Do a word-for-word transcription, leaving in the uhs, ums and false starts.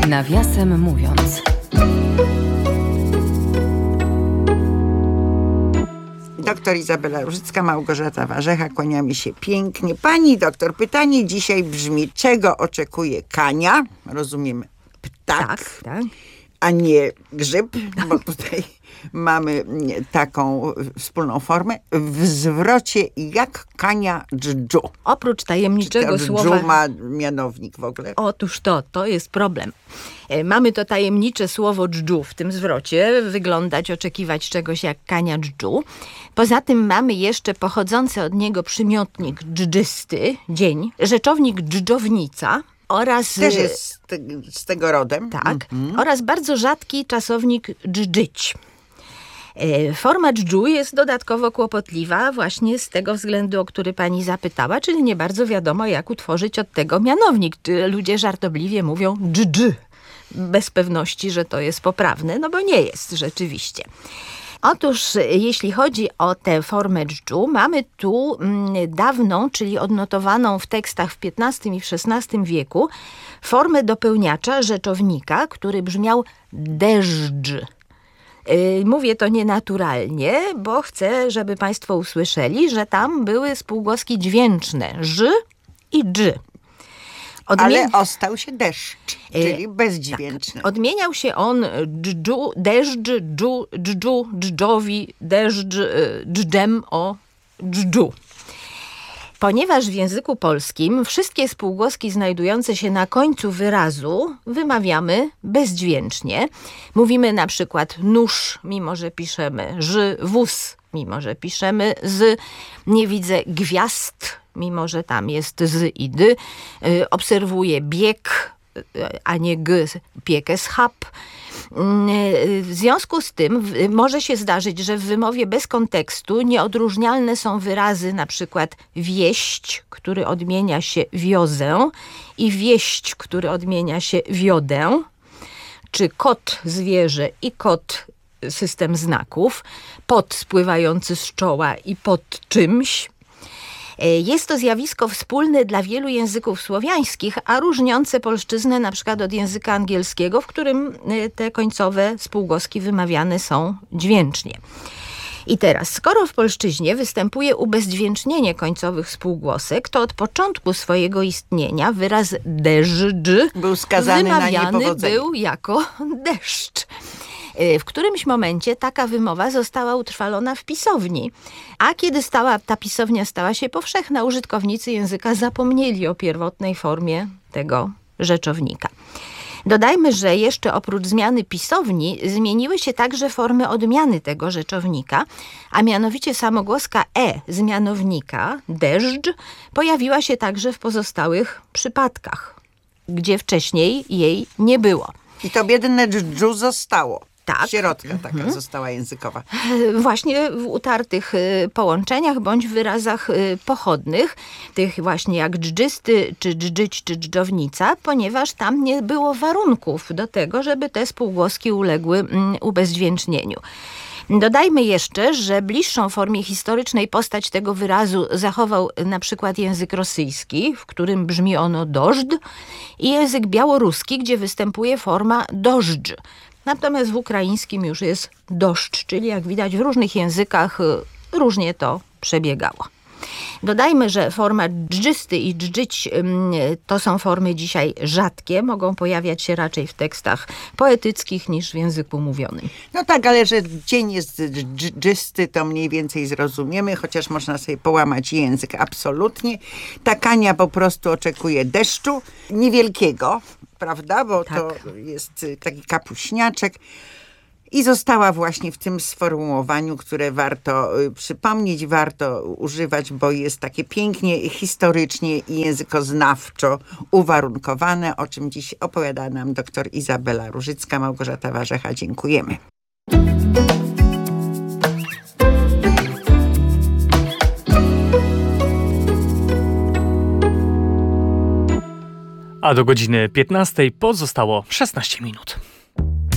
Nawiasem mówiąc. Doktor Izabela Różycka, Małgorzata Warzecha, kłaniamy się pięknie. Pani doktor, pytanie dzisiaj brzmi, czego oczekuje kania? Rozumiem, ptak, Tak, tak. a nie grzyb, bo tutaj mamy taką wspólną formę. W zwrocie jak kania dżdżu. Oprócz tajemniczego Czy słowa... dżdżu ma mianownik w ogóle? Otóż to, to jest problem. E, Mamy to tajemnicze słowo dżdżu w tym zwrocie, wyglądać, oczekiwać czegoś jak kania dżdżu. Poza tym mamy jeszcze pochodzący od niego przymiotnik dżdżysty, dzień, rzeczownik dżdżownica oraz... Też jest z, te, z tego rodem. Tak, Mhm. oraz bardzo rzadki czasownik dżdżyć. E, Forma dżdżu jest dodatkowo kłopotliwa właśnie z tego względu, o który pani zapytała, czyli nie bardzo wiadomo, jak utworzyć od tego mianownik. Ludzie żartobliwie mówią dżdż, bez pewności, że to jest poprawne, no bo nie jest rzeczywiście. Otóż jeśli chodzi o tę formę dżdżu, mamy tu mm, dawną, czyli odnotowaną w tekstach w piętnastym i w szesnastym wieku, formę dopełniacza rzeczownika, który brzmiał deszcz. Mówię to nienaturalnie, bo chcę, żeby państwo usłyszeli, że tam były spółgłoski dźwięczne ż i dż. Odmie- Ale ostał się deszcz, czyli bezdźwięczny. Tak. Odmieniał się on dżdżu, deszcz, dżdżu, dżdżu, dżdżowi, deszcz, dżdżem o dżdżu. Ponieważ w języku polskim wszystkie spółgłoski znajdujące się na końcu wyrazu wymawiamy bezdźwięcznie. Mówimy na przykład nóż, mimo że piszemy ż, wóz, mimo że piszemy z, nie widzę gwiazd, mimo że tam jest z i d, y, obserwuję bieg, y, a nie g, piekę schab. W związku z tym może się zdarzyć, że w wymowie bez kontekstu nieodróżnialne są wyrazy na przykład wieść, który odmienia się wiozę i wieść, który odmienia się wiodę, czy kot zwierzę i kot system znaków, pot spływający z czoła i pod czymś. Jest to zjawisko wspólne dla wielu języków słowiańskich, a różniące polszczyznę na przykład od języka angielskiego, w którym te końcowe spółgłoski wymawiane są dźwięcznie. I teraz, skoro w polszczyźnie występuje ubezdźwięcznienie końcowych spółgłosek, to od początku swojego istnienia wyraz deszcz był skazany na wymawiany niepowodzenie. był jako deszcz. W którymś momencie taka wymowa została utrwalona w pisowni, a kiedy stała, ta pisownia stała się powszechna, użytkownicy języka zapomnieli o pierwotnej formie tego rzeczownika. Dodajmy, że jeszcze oprócz zmiany pisowni zmieniły się także formy odmiany tego rzeczownika, a mianowicie samogłoska e z mianownika, deszcz, pojawiła się także w pozostałych przypadkach, gdzie wcześniej jej nie było. I to biedne dżdżu zostało. Tak. Sierotka taka mhm. została językowa. Właśnie w utartych połączeniach bądź wyrazach pochodnych, tych właśnie jak dżdżysty, czy dżdżyć, czy dżdżownica, ponieważ tam nie było warunków do tego, żeby te spółgłoski uległy ubezdźwięcznieniu. Dodajmy jeszcze, że bliższą formie historycznej postać tego wyrazu zachował na przykład język rosyjski, w którym brzmi ono dożd, i język białoruski, gdzie występuje forma dożdż. Natomiast w ukraińskim już jest doszcz, czyli jak widać w różnych językach różnie to przebiegało. Dodajmy, że forma dżdżysty i dżdżyć to są formy dzisiaj rzadkie, mogą pojawiać się raczej w tekstach poetyckich niż w języku mówionym. No tak, ale że dzień jest dżdżysty, to mniej więcej zrozumiemy, chociaż można sobie połamać język absolutnie. Ta kania po prostu oczekuje deszczu, niewielkiego, prawda, bo tak. To jest taki kapuśniaczek. I została właśnie w tym sformułowaniu, które warto y, przypomnieć, warto używać, bo jest takie pięknie historycznie i językoznawczo uwarunkowane, o czym dziś opowiada nam doktor Izabela Różycka, Małgorzata Warzecha. Dziękujemy. A do godziny piętnastej pozostało szesnaście minut.